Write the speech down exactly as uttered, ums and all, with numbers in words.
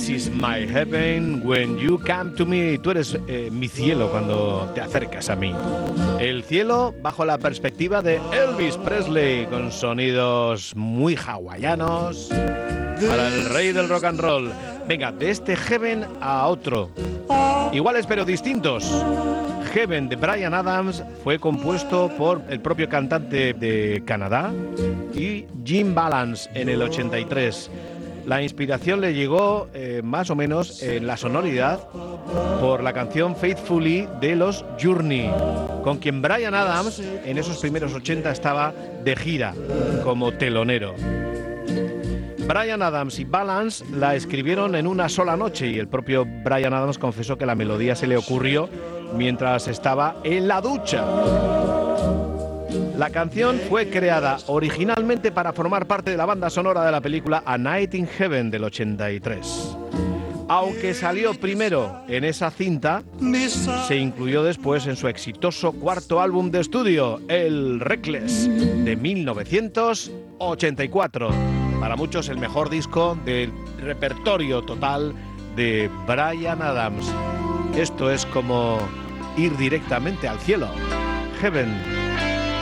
This is my heaven when you come to me. Tú eres eh, mi cielo cuando te acercas a mí. El cielo bajo la perspectiva de Elvis Presley, con sonidos muy hawaianos para el rey del rock and roll. Venga, de este Heaven a otro. Iguales pero distintos. Heaven de Bryan Adams fue compuesto por el propio cantante de Canadá y Jim Balance en el ochenta y tres. La inspiración le llegó eh, más o menos en la sonoridad por la canción Faithfully de los Journey, con quien Bryan Adams en esos primeros ochenta estaba de gira como telonero. Bryan Adams y Balance la escribieron en una sola noche y el propio Bryan Adams confesó que la melodía se le ocurrió mientras estaba en la ducha. La canción fue creada originalmente para formar parte de la banda sonora de la película A Night in Heaven del ochenta y tres. Aunque salió primero en esa cinta, se incluyó después en su exitoso cuarto álbum de estudio, el Reckless, de mil novecientos ochenta y cuatro. Para muchos el mejor disco del repertorio total de Bryan Adams. Esto es como ir directamente al cielo. Heaven.